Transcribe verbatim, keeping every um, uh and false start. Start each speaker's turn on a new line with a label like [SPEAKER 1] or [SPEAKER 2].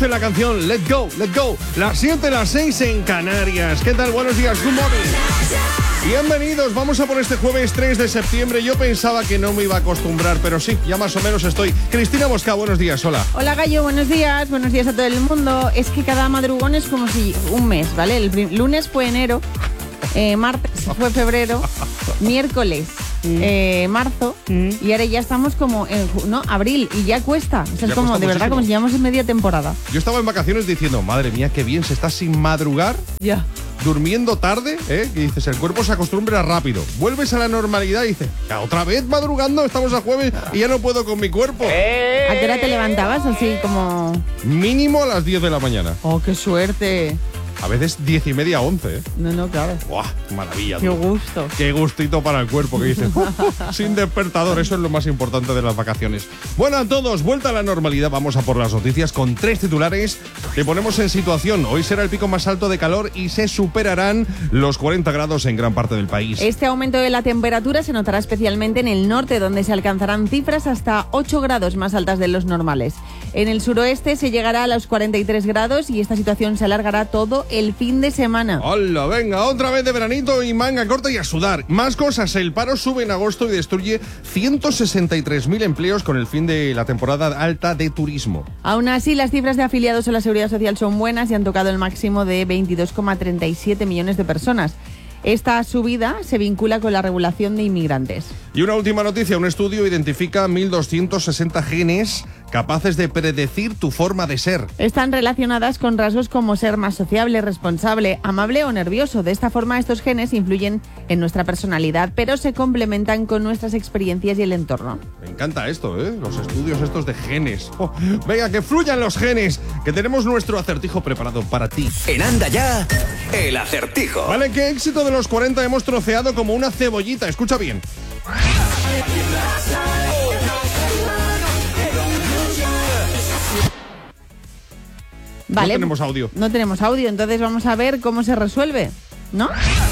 [SPEAKER 1] dice la canción Let Go, Let Go. Las siete, las seis en Canarias. ¿Qué tal? Buenos días, good morning. Bienvenidos, vamos a por este jueves tres de septiembre. Yo pensaba que no me iba a acostumbrar, pero sí, ya más o menos estoy. Cristina Bosca, buenos días, hola.
[SPEAKER 2] Hola Gallo, buenos días, buenos días a todo el mundo. Es que cada madrugón es como si un mes, ¿vale? El prim- lunes fue enero, eh, martes fue febrero, miércoles eh, marzo mm. y ahora ya estamos como en no, abril y ya cuesta. O sea, es como de verdad como si llevamos en media temporada.
[SPEAKER 1] Yo estaba en vacaciones diciendo, madre mía, qué bien, se está sin madrugar.
[SPEAKER 2] Ya.
[SPEAKER 1] Durmiendo tarde, ¿eh? Y dices, el cuerpo se acostumbra rápido. Vuelves a la normalidad y dices, otra vez madrugando, estamos a jueves y ya no puedo con mi cuerpo.
[SPEAKER 2] ¿A qué hora te levantabas así como...?
[SPEAKER 1] Mínimo a las diez de la mañana.
[SPEAKER 2] ¡Oh, qué suerte!
[SPEAKER 1] A veces diez y media, once, ¿eh?
[SPEAKER 2] No, no, claro.
[SPEAKER 1] ¡Buah! Maravilla.
[SPEAKER 2] ¡Qué gusto!
[SPEAKER 1] ¡Qué gustito para el cuerpo! Que dices, sin despertador, eso es lo más importante de las vacaciones. Bueno, a todos, vuelta a la normalidad. Vamos a por las noticias con tres titulares. Te ponemos en situación. Hoy será el pico más alto de calor y se superarán los cuarenta grados en gran parte del país.
[SPEAKER 2] Este aumento de la temperatura se notará especialmente en el norte, donde se alcanzarán cifras hasta ocho grados más altas de los normales. En el suroeste se llegará a los cuarenta y tres grados y esta situación se alargará todo el fin de semana.
[SPEAKER 1] ¡Hola! Venga, otra vez de veranito y manga corta y a sudar. Más cosas, el paro sube en agosto y destruye ciento sesenta y tres mil empleos con el fin de la temporada alta de turismo.
[SPEAKER 2] Aún así, las cifras de afiliados a la Seguridad Social son buenas y han tocado el máximo de veintidós coma treinta y siete millones de personas. Esta subida se vincula con la regulación de inmigrantes.
[SPEAKER 1] Y una última noticia, un estudio identifica mil doscientos sesenta genes capaces de predecir tu forma de ser.
[SPEAKER 2] Están relacionadas con rasgos como ser más sociable, responsable, amable o nervioso. De esta forma, estos genes influyen en nuestra personalidad, pero se complementan con nuestras experiencias y el entorno.
[SPEAKER 1] Me encanta esto, ¿eh? Los estudios estos de genes. Oh, venga, que fluyan los genes, que tenemos nuestro acertijo preparado para ti.
[SPEAKER 3] En Anda Ya, el acertijo.
[SPEAKER 1] Vale, qué éxito de los cuarenta hemos troceado como una cebollita. Escucha bien.
[SPEAKER 2] Vale,
[SPEAKER 1] no tenemos audio.
[SPEAKER 2] No tenemos audio, entonces vamos a ver cómo se resuelve, ¿no?